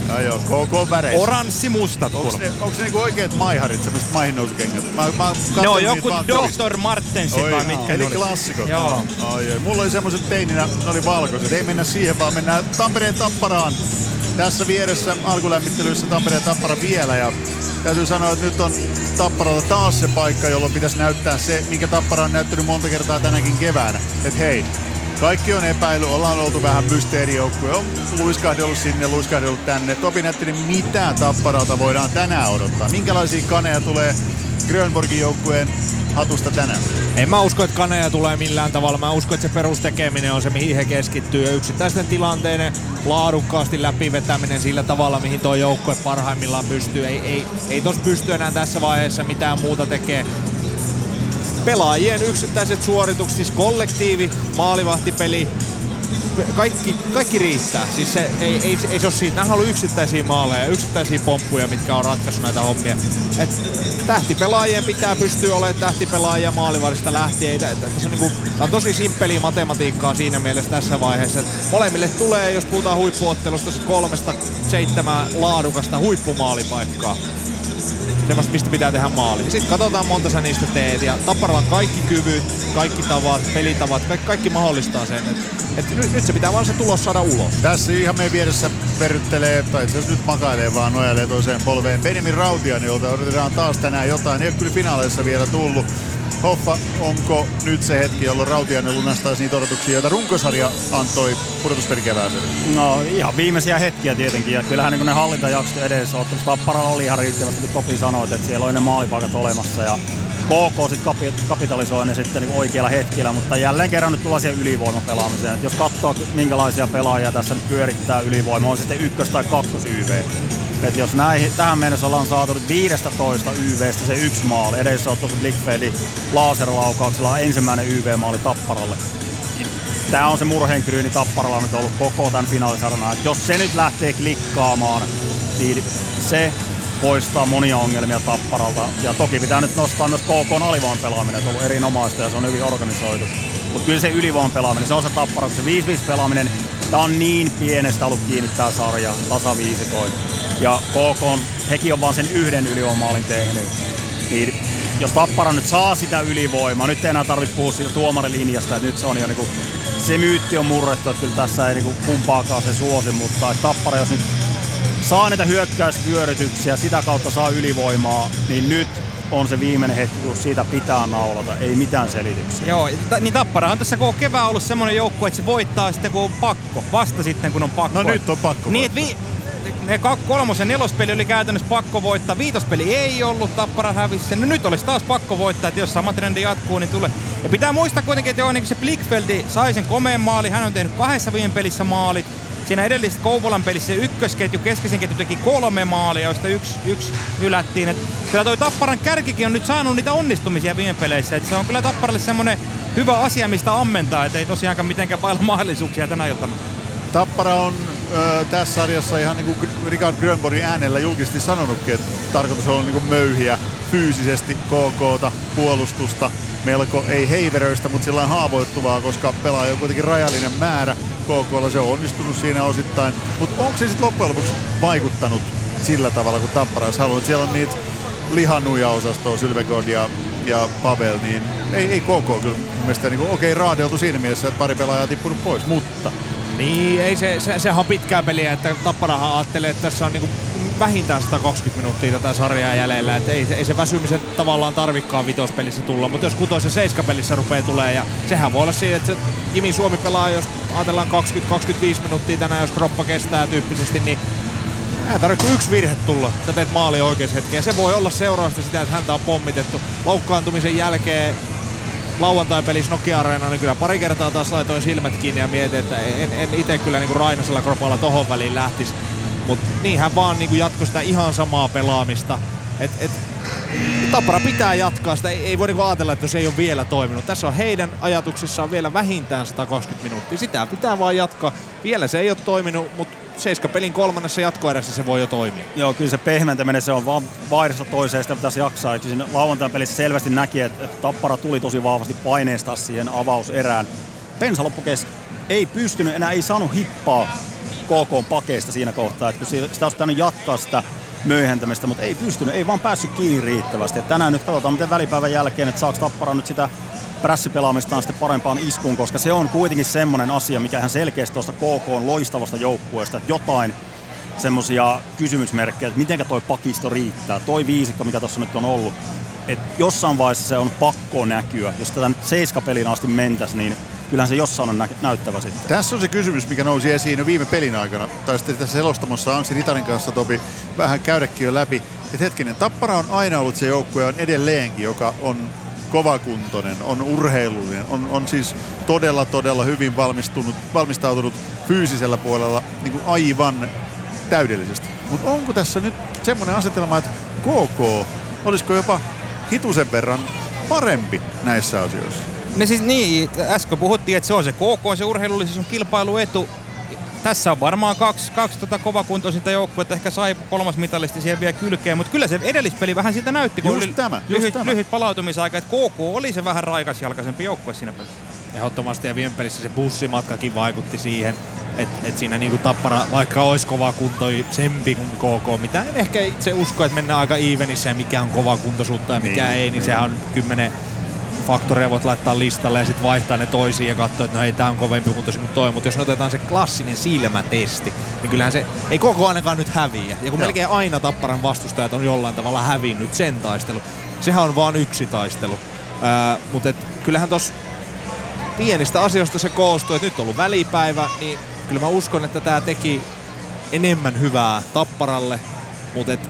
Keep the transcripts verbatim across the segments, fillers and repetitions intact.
Ja joo, K K-väreissä. Oranssi-mustat. Onko ne, onko ne niinku oikeet maiharit, semmoset maihinnousukengät? Mä, mä ne on joku doktor Martensit vai mitkä eli ne oli? klassikot. Joo. Ai, ai. Mulla oli semmoset teininä, ne oli valkoiset. Ei mennä siihen, vaan mennään Tampereen Tapparaan. Tässä vieressä alkulämmittelyissä Tampereen Tappara vielä. Ja täytyy sanoa, että nyt on Tapparalla taas se paikka, jolloin pitäisi näyttää se, minkä Tappara on näyttänyt monta kertaa tänäkin keväänä. Että hei, kaikki on epäily, ollaan oltu vähän mysteerijoukkue, on luiskahdellut sinne, luiskahdellut tänne. Topi näytti, mitä Tapparalta voidaan tänään odottaa. Minkälaisia kaneja tulee Grönborgin joukkueen hatusta tänään? En mä usko, että kaneja tulee millään tavalla. Mä uskon, että se perustekeminen on se, mihin he keskittyy. Ja yksittäisten tilanteiden laadukkaasti läpivetäminen sillä tavalla, mihin tuo joukkue parhaimmillaan pystyy. Ei, ei, ei tos pysty enää tässä vaiheessa mitään muuta tekee. Pelaajien yksittäiset suoritukset, siis kollektiivi, maalivahtipeli, kaikki, kaikki riittää. Siis se, ei, ei, ei se ole siitä. Nämä on ollut yksittäisiä maaleja, yksittäisiä pomppuja, mitkä on ratkaissut näitä hommia. Et tähtipelaajien pitää pystyä olemaan tähtipelaajia maalivahdista lähtien. Ei, tässä on, niinku, on tosi simppeliä matematiikkaa siinä mielessä tässä vaiheessa. Molemmille tulee, jos puhutaan huippuottelusta, kolmesta seitsemää laadukasta huippumaalipaikkaa. Semmoista, mistä pitää tehdä maali. Sitten katsotaan, monta sä niistä teet. Ja Tapparalla on kaikki kyvyt, kaikki tavat, pelitavat, kaikki, kaikki mahdollistaa sen. Et, et nyt, nyt se pitää vaan se tulos saada ulos. Tässä ihan meidän vieressä verryttelee, tai itse asiassa nyt makailee vaan, nojailee toiseen polveen. Benjamin Rautian, jolta odotetaan taas tänään jotain. Ei ole kyllä finaaleissa vielä tullut. Hoffa, onko nyt se hetki, jolloin Rautiainen lunastaisi niitä odotuksia, joita runkosarja antoi pudotuspelikevääseen? No ihan viimeisiä hetkiä tietenkin, ja kyllähän niin ne hallintajaksot edessä ottanut. Tapparalla oli ihan riittävästi, kun Topi sanoi, että siellä on ne maalipaikat olemassa, ja K K sitten kapitalisoi ne sitten niin oikealla hetkellä, mutta jälleen kerran nyt tullaan siihen ylivoimapelaamiseen. Et jos katsoo, minkälaisia pelaajia tässä nyt pyörittää ylivoima, on sitten ykkös- tai kakkos-Y V. Et jos näihin, tähän mennessä ollaan saatu viisitoista Y V:stä se yksi maali, edessä on tuossa Blickfeldin laserlaukauksella ensimmäinen Y V-maali Tapparalle. Tää on se murheenkryyni Tapparalla nyt ollut koko tämän finaalisarjana. Et jos se nyt lähtee klikkaamaan, niin se poistaa monia ongelmia Tapparalta. Ja toki pitää nyt nostaa myös K K:n alivoiman pelaaminen, se on ollut erinomaista ja se on hyvin organisoitu. Mutta kyllä se ylivoiman pelaaminen, se on se Tappara, se viisi viisi pelaaminen, tää on niin pienestä ollut kiinni tää sarja, tasaviisikoin. Ja K K on, hekin on vaan sen yhden ylivoimaalin tehnyt. Niin jos Tappara nyt saa sitä ylivoimaa, nyt ei enää tarvitse puhua siitä tuomarilinjasta, että nyt se on jo niinku, se myytti on murrettu, että kyllä tässä ei niinku kumpaakaan se suosi, mutta Tappara jos nyt saa niitä hyökkäysvyörytyksiä, sitä kautta saa ylivoimaa, niin nyt on se viimeinen hetki, kun siitä pitää naulata, ei mitään selityksiä. Joo, t- niin Tappara on tässä koko kevään ollut semmoinen joukkue, että se voittaa sitten kun on pakko, vasta sitten kun on pakko. No nyt on pakko. Niin, vi- ne kolmos- ja nelospeli oli käytännössä pakko voittaa, viitospeli ei ollut, Tappara hävisi sen. No nyt olisi taas pakko voittaa, että jos sama trendi jatkuu, niin tulee. Ja pitää muistaa kuitenkin, että joo, niin se Blickfeldi sai sen komeen maali, hän on tehnyt kahdessa viime pelissä maalit. Siinä edellisessä Kouvolan pelissä ykkösketju, keskisen ketju teki kolme maalia, joista yksi, yksi hylättiin. Et kyllä toi Tapparan kärkikin on nyt saanut niitä onnistumisia viime peleissä. Et se on kyllä Tapparalle semmonen hyvä asia, mistä ammentaa, et ei tosiaankaan mitenkään pailla mahdollisuuksia tänä iltana. Tappara on ö, tässä sarjassa ihan niin kuin Richard Grönborgin äänellä julkisesti sanonutkin, että tarkoitus on niin kuin möyhiä fyysisesti K K:ta, puolustusta. Melko ei heiveröistä, mutta sillä on haavoittuvaa, koska pelaaja on kuitenkin rajallinen määrä. K K:lla se on onnistunut siinä osittain. Mutta onko se sitten loppujen lopuksi vaikuttanut sillä tavalla, kun Tappara olisi halunnut? Siellä on niitä lihanuja-osastoa, Sylvegård ja, ja Pavel, niin ei, ei K K kyllä mielestäni niin okei okay, raadeltu siinä mielessä, että pari pelaajaa on tippunut pois, mutta... Niin, ei se, se, sehän on pitkää peliä, että Tapparahan ajattelee, että tässä on niinku vähintään sata kaksikymmentä minuuttia tätä sarjaa jäljellä, että ei, ei se väsymisen tavallaan tarvikkaan vitospelissä tulla, mutta jos kutos- ja seiskapelissä rupeaa tulee, ja sehän voi olla siinä, että se Jimi Suomi pelaa, jos ajatellaan kaksikymmentä kaksikymmentäviisi minuuttia tänään, jos kroppa kestää tyyppisesti, niin ei tarvitse yksi virhe tulla, sä teet maali oikeassa hetkeen. Se voi olla seurausta sitä, että häntä on pommitettu loukkaantumisen jälkeen. Lauantai-pelissä Nokia-areenalla, niin kyllä pari kertaa taas laitoin silmät kiinni ja mietin, että en, en itse kyllä niin kuin Rainasella kropalla tohon väliin lähtisi. Mutta niinhän vaan niin kuin jatkoi sitä ihan samaa pelaamista. Et, et, Tappara pitää jatkaa sitä, ei, ei voi niin ajatella, että se ei ole vielä toiminut. Tässä on heidän ajatuksissaan vielä vähintään sata kaksikymmentä minuuttia. Sitä pitää vaan jatkaa. Vielä se ei ole toiminut, mutta seiskapelin kolmannessa jatkoerässä se voi jo toimia. Joo, kyllä se pehmentäminen, se on vaan vaihdessa toiseen, sitä pitäisi jaksaa. Et siinä lauantain pelissä selvästi näki, että Tappara tuli tosi vahvasti paineesta siihen avauserään. Pensa loppukes ei pystynyt enää, ei saanut hippaa K K:n pakeista siinä kohtaa, että sitä olisi pitänyt jatkaa sitä myöhentämistä, mutta ei pystynyt, ei vaan päässyt kiinni riittävästi. Et tänään nyt katsotaan, miten välipäivän jälkeen, että saako Tappara nyt sitä prässipelaamistaan sitten parempaan iskuun, koska se on kuitenkin semmoinen asia, mikä ihan selkeästi tuosta K K:n loistavasta joukkueesta, että jotain semmoisia kysymysmerkkejä, että mitenkä toi pakisto riittää, toi viisikko, mikä tuossa nyt on ollut, että jossain vaiheessa se on pakko näkyä. Jos tätä nyt seiskapeliin asti mentäisi, niin kyllähän se jossain on nä- näyttävä sitten. Tässä on se kysymys, mikä nousi esiin jo viime pelin aikana. Tai sitten tässä selostamossa Anssi Ritarin kanssa Topi vähän käydäkin jo läpi. Että hetkinen, Tappara on aina ollut se joukkue on edelleenkin, joka on kovakuntoinen, on urheilullinen, on, on siis todella todella hyvin valmistunut, valmistautunut fyysisellä puolella niin kuin aivan täydellisesti. Mutta onko tässä nyt semmoinen asetelma, että K K olisiko jopa hitusen verran parempi näissä asioissa? No siis niin, äsken puhuttiin, että se on se K K, se urheilullisuus on kilpailuetu. Tässä on varmaan kaksi, kaksi tota kovakuntoisinta joukkuetta, ehkä sai kolmas mitalisti siihen vielä kylkeen, mutta kyllä se edellispeli vähän siltä näytti, kun just oli tämä, lyhyt, tämä. lyhyt palautumisaika, että K K oli se vähän raikasjalkaisempi joukkue siinä pelissä. Ehdottomasti ja viime pelissä se bussimatkakin vaikutti siihen, että et siinä niinku Tappara, vaikka olisi kova kuntoisempi kuin K K, mitä en ehkä itse usko, että mennään aika evenissä ja mikä on kova kuntoisuutta ja mikä niin, ei, niin sehän on kymmenen faktoreja voit laittaa listalle ja sitten vaihtaa ne toisiin ja katsoa, että no ei, tää on kovempi kuntoisin kuin toi, mutta jos otetaan se klassinen silmätesti, niin kyllähän se ei koko ainakaan nyt häviä. Ja kun Joo. melkein aina Tapparan vastustajat on jollain tavalla hävinnyt sen taistelu, sehän on vaan yksi taistelu. Ää, mutta et, kyllähän tossa pienistä asioista se koostuu, että nyt on ollut välipäivä, niin kyllä mä uskon, että tää teki enemmän hyvää Tapparalle, mutta et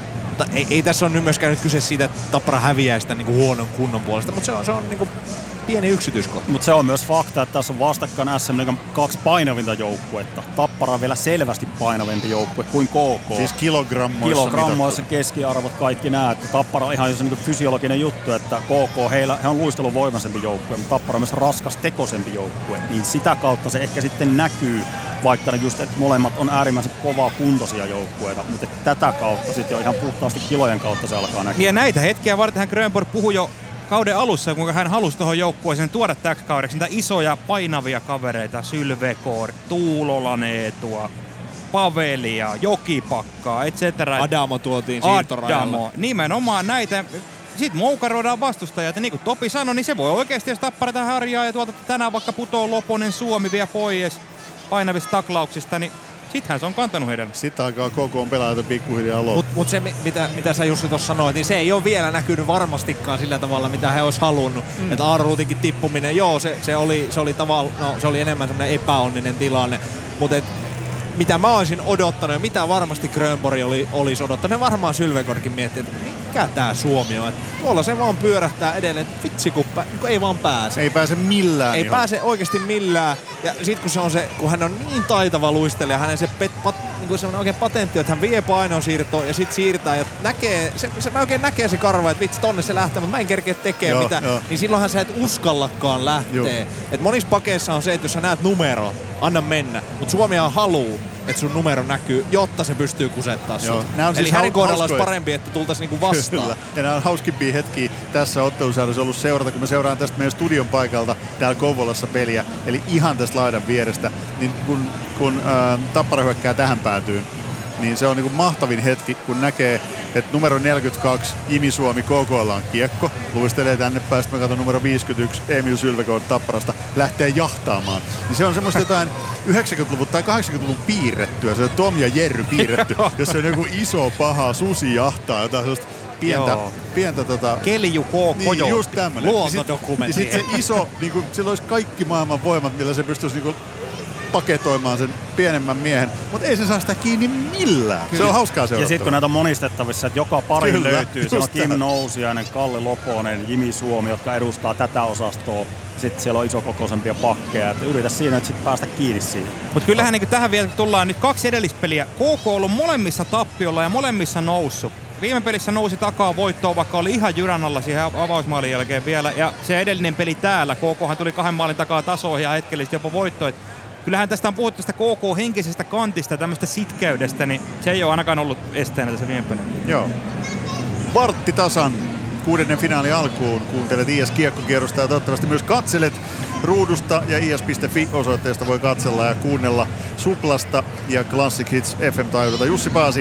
Ei, ei tässä on nyt myöskään nyt kyse siitä, että Tappara häviää sitä niinku huonon kunnon puolesta, mutta se on, se on niinku pieni yksityiskohta. Mutta se on myös fakta, että tässä on vastakkain S M kaksi painavinta joukkuetta. Tappara on vielä selvästi painavempi joukkue kuin K K. Siis kilogrammoissa. Kilogrammoissa keskiarvot, kaikki nämä. Että Tappara on ihan se niinku fysiologinen juttu, että K K, heillä, he on luisteluvoimaisempi joukkue, mutta Tappara on myös raskas tekoisempi joukkue. Niin sitä kautta se ehkä sitten näkyy, vaikka just, että molemmat on äärimmäisen kovaa kuntoisia joukkueita, mutta tätä kautta sitten jo ihan puhtaasti kilojen kautta se alkaa näkyä. Ja näitä hetkiä varten Grönborg puhui jo kauden alussa, kuinka hän halusi tuohon joukkueeseen tuoda täksi kaudeksi niitä isoja painavia kavereita, Sylvekor, Tuulolan Eetua, Pavelia, Jokipakkaa, et cetera. Adamo tuotiin siirtorajalla. Adamo, nimenomaan näitä. Sitten moukaroidaan vastustajat, ja niin kuin Topi sanoi, niin se voi oikeasti, jos Tappara tähän harjaa ja tuolta tänään vaikka putoo Loponen, Suomi vielä pois painavista taklauksista, niin sittenhän se on kantanut heidän. Sitten alkaa K K:n pelaajat pikkuhiljaa loppu. Mutta mut se, mitä, mitä sä Jussi tuossa sanoit, niin se ei ole vielä näkynyt varmastikaan sillä tavalla, mitä he olisi halunnut. Mm. Että Arruutinkin tippuminen, joo, se, se, oli, se, oli tavalla, no, se oli enemmän semmoinen epäonninen tilanne. Mutta mitä mä olisin odottanut ja mitä varmasti Grönborg oli, olisi odottanut, varmaan Sylvekorkin miettii, että mikä tää Suomi on. Että tuolla se vaan pyörähtää edelleen, että vitsi kun, pä, kun ei vaan pääse. Ei pääse millään. Ei ihan. pääse oikeasti millään. Ja sit kun se on se, kun hän on niin taitava luistelija, hänen se pet, pat, niin semmoinen oikein patentti, että hän vie painonsiirtoon ja sit siirtää ja näkee, se, se oikein näkee se karva, että vitsi tonne se lähtee, mutta mä en kerkeä tekemään mitä. Jo. Niin silloinhan sä et uskallakaan lähteä. Et monissa pakeissa on se, että jos sä näet numero, anna mennä. Mut Suomihan haluu, että sun numero näkyy, jotta se pystyy kusettaa sut. Eli siis hänen kohdalla olisi parempi, että tultaisiin niinku vastaan. Kyllä. Ja nämä on hauskimpia hetkiä tässä ottelusarjassa ollut seurata, kun me seuraan tästä meidän studion paikalta täällä Kouvolassa peliä, eli ihan tästä laidan vierestä, niin kun, kun ää, Tappara hyökkää tähän päätyyn, niin se on niinku mahtavin hetki, kun näkee, että numero neljäkymmentäkaksi Jimi Suomi K K:lla on kiekko, luistelee tänne päin, mä katson numero viisikymmentäyksi Emil Sylvekor Tapparasta, lähtee jahtaamaan. Niin se on semmoista jotain yhdeksänkymmentäluvun tai kahdeksankymmentäluvun piirrettyä, se on Tom ja Jerry piirretty, jossa on joku iso paha susi jahtaa, jotain sellaista pientä, pientä tota... Kelju K K niin, just tämmönen. Luontodokumentti. Ja sit se iso, niinku, sillä olisi kaikki maailman voimat, millä se pystyisi niinku paketoimaan sen pienemmän miehen, mutta ei se saa sitä kiinni millään. Kyllä. Se on hauskaa seurattavaa. Ja sitten kun näitä on monistettavissa, että joka pari Kyllä, löytyy, se on Kim Nousiainen, Kalle Loponen, Jimi Suomi, jotka edustaa tätä osastoa. Sitten siellä on isokokoisempia pakkeja, että yritä siinä nyt sitten päästä kiinni siihen. Mutta kyllähän niin tähän vielä tullaan nyt kaksi edellispeliä. K K on ollut molemmissa tappiolla ja molemmissa noussut. Viime pelissä nousi takaa voittoon, vaikka oli ihan jyrän alla siihen avausmaalin jälkeen vielä. Ja se edellinen peli täällä, K K:han tuli kahden maalin takaa tasoihin ja hetkellisesti jopa voittoon. Kyllähän tästä on puhuttu tästä K K-henkisestä kantista, tämmöistä sitkäydestä, niin se ei ole ainakaan ollut esteenä tässä viime pelin. Joo. Vartti tasan kuudennen finaalin alkuun. Kuuntelet I S Kiekkokierrosta ja toivottavasti myös katselet ruudusta ja i s piste f i osoitteesta voi katsella ja kuunnella Suplasta ja Classic Hits F M-taajuudelta. Jussi Paasi,